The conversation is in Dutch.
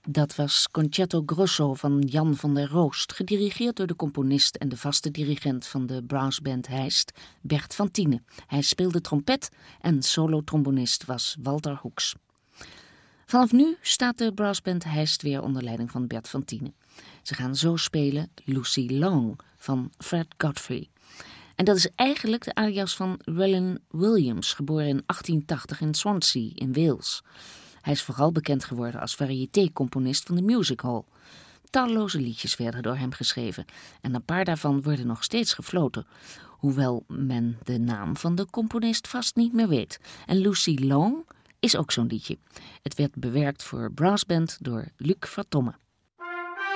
Dat was Concerto Grosso van Jan van der Roost, gedirigeerd door de componist en de vaste dirigent van de brassband Heist, Bert van Tiene. Hij speelde trompet en solotrombonist was Walter Hoeks. Vanaf nu staat de brassband Heist weer onder leiding van Bert van Tiene. Ze gaan zo spelen Lucy Long van Fred Godfrey. En dat is eigenlijk de alias van Roland Williams, geboren in 1880 in Swansea in Wales. Hij is vooral bekend geworden als variété-componist van de music hall. Talloze liedjes werden door hem geschreven en een paar daarvan worden nog steeds gefloten, hoewel men de naam van de componist vast niet meer weet. En Lucy Long is ook zo'n liedje. Het werd bewerkt voor brassband door Luc Vertomme.